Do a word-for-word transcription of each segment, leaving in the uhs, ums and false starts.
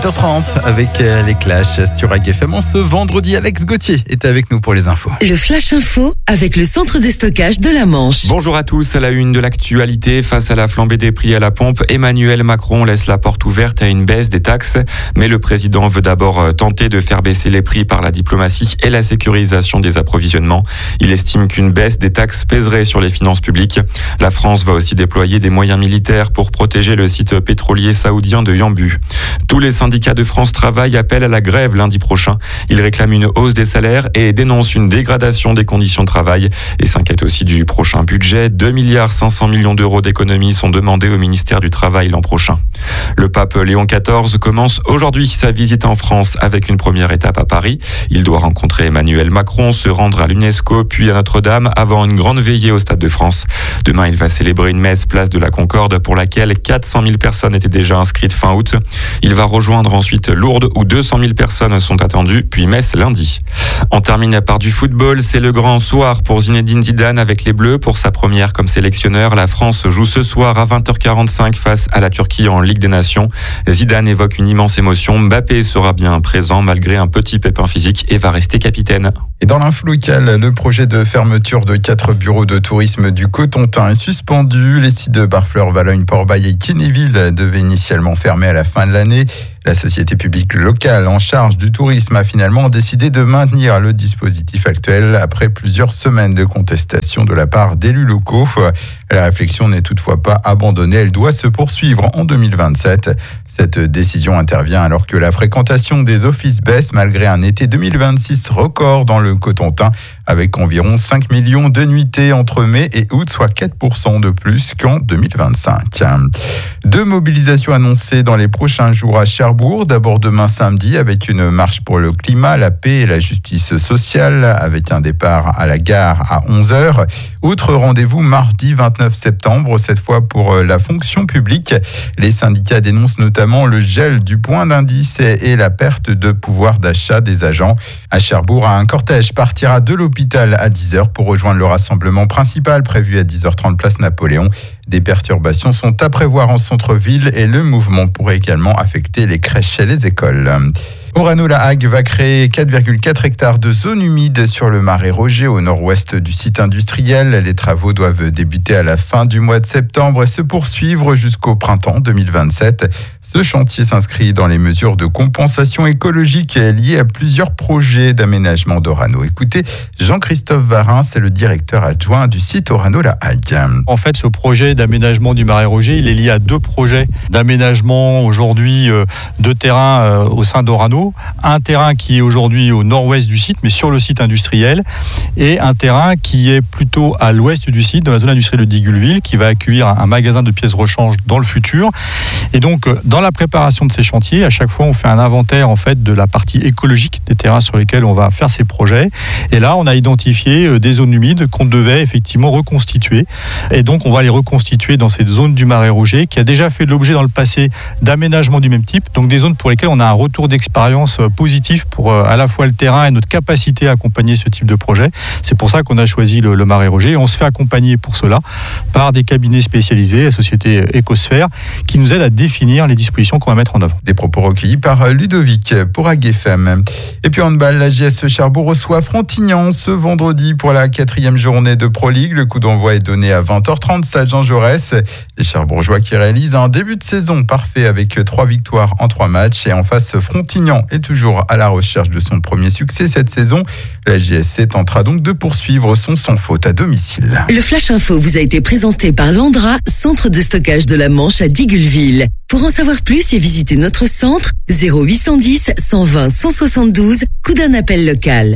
huit heures trente avec les Clash sur A G F M. En ce vendredi, Alex Gauthier est avec nous pour les infos. Le Flash Info avec le centre de stockage de la Manche. Bonjour à tous. À la une de l'actualité, face à la flambée des prix à la pompe, Emmanuel Macron laisse la porte ouverte à une baisse des taxes. Mais le président veut d'abord tenter de faire baisser les prix par la diplomatie et la sécurisation des approvisionnements. Il estime qu'une baisse des taxes pèserait sur les finances publiques. La France va aussi déployer des moyens militaires pour protéger le site pétrolier saoudien de Yanbu. Tous les syndicats de France Travail appellent à la grève lundi prochain. Ils réclament une hausse des salaires et dénoncent une dégradation des conditions de travail et s'inquiètent aussi du prochain budget. deux milliards cinq cents millions d'euros d'économies sont demandés au ministère du Travail l'an prochain. Le pape Léon quatorze commence aujourd'hui sa visite en France avec une première étape à Paris. Il doit rencontrer Emmanuel Macron, se rendre à l'UNESCO puis à Notre-Dame avant une grande veillée au Stade de France. Demain, il va célébrer une messe place de la Concorde pour laquelle quatre cent mille personnes étaient déjà inscrites fin août. Il va rejoindre ensuite Lourdes où deux cent mille personnes sont attendues, puis Metz lundi. On termine par du football. C'est le grand soir pour Zinedine Zidane avec les Bleus. Pour sa première comme sélectionneur, la France joue ce soir à vingt heures quarante-cinq face à la Turquie en Ligue des Nations. Zidane évoque une immense émotion. Mbappé sera bien présent malgré un petit pépin physique et va rester capitaine. Et dans l'info locale, le projet de fermeture de quatre bureaux de tourisme du Cotentin est suspendu. Les sites de Barfleur, Valognes, Port-Bail et Kinéville devaient initialement fermer à la fin de l'année. La société publique locale en charge du tourisme a finalement décidé de maintenir le dispositif actuel après plusieurs semaines de contestation de la part d'élus locaux. La réflexion n'est toutefois pas abandonnée, elle doit se poursuivre en deux mille vingt-sept. Cette décision intervient alors que la fréquentation des offices baisse malgré un été deux mille vingt-six record dans le Cotentin avec environ cinq millions de nuitées entre mai et août, soit quatre pour cent de plus qu'en deux mille vingt-cinq. Deux mobilisations annoncées dans les prochains jours à Cherbourg. D'abord demain samedi avec une marche pour le climat, la paix et la justice sociale avec un départ à la gare à onze heures. Autre rendez-vous mardi vingt-neuf septembre, cette fois pour la fonction publique. Les syndicats dénoncent notamment le gel du point d'indice et la perte de pouvoir d'achat des agents. À Cherbourg, un cortège partira de l'hôpital à dix heures pour rejoindre le rassemblement principal prévu à dix heures trente place Napoléon. Des perturbations sont à prévoir en centre-ville et le mouvement pourrait également affecter les crèches et les écoles. Orano-La Hague va créer quatre virgule quatre hectares de zone humide sur le marais Roger au nord-ouest du site industriel. Les travaux doivent débuter à la fin du mois de septembre et se poursuivre jusqu'au printemps deux mille vingt-sept. Ce chantier s'inscrit dans les mesures de compensation écologique liées à plusieurs projets d'aménagement d'Orano. Écoutez, Jean-Christophe Varin, c'est le directeur adjoint du site Orano-La Hague. En fait, ce projet d'aménagement du marais Roger, il est lié à deux projets d'aménagement aujourd'hui euh, de terrain euh, au sein d'Orano. Un terrain qui est aujourd'hui au nord-ouest du site, mais sur le site industriel, et un terrain qui est plutôt à l'ouest du site, dans la zone industrielle de Digulville, qui va accueillir un magasin de pièces rechange dans le futur. Et donc, dans la préparation de ces chantiers, à chaque fois, on fait un inventaire en fait de la partie écologique des terrains sur lesquels on va faire ces projets. Et là, on a identifié des zones humides qu'on devait effectivement reconstituer. Et donc, on va les reconstituer dans cette zone du marais Roger, qui a déjà fait l'objet dans le passé d'aménagements du même type. Donc, des zones pour lesquelles on a un retour d'expérience positif pour à la fois le terrain et notre capacité à accompagner ce type de projet. C'est pour ça qu'on a choisi le, le marais Roger et on se fait accompagner pour cela par des cabinets spécialisés, la société Ecosphère, qui nous aide à définir les dispositions qu'on va mettre en œuvre. Des propos recueillis par Ludovic pour A G F M. Et puis en handball, la J S Cherbourg reçoit Frontignan ce vendredi pour la quatrième journée de Pro League. Le coup d'envoi est donné à vingt heures trente, stade Jean Jaurès. Les Cherbourgeois qui réalisent un début de saison parfait avec trois victoires en trois matchs. Et en face, Frontignan est toujours à la recherche de son premier succès cette saison. La J S C tentera donc de poursuivre son sans faute à domicile. Le Flash Info vous a été présenté par Landra, centre de stockage de la Manche à Digulville. Pour en savoir plus et visiter notre centre, zéro huit cent dix, cent vingt, cent soixante-douze, coup d'un appel local.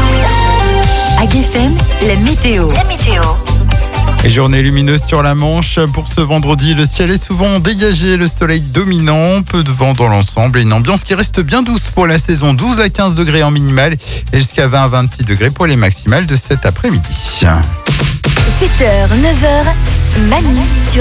A G F M, la météo. La météo. Et journée lumineuse sur la Manche. Pour ce vendredi, le ciel est souvent dégagé, le soleil dominant, peu de vent dans l'ensemble et une ambiance qui reste bien douce pour la saison. douze à quinze degrés en minimal et jusqu'à vingt à vingt-six degrés pour les maximales de cet après-midi. sept heures, neuf heures, Manu sur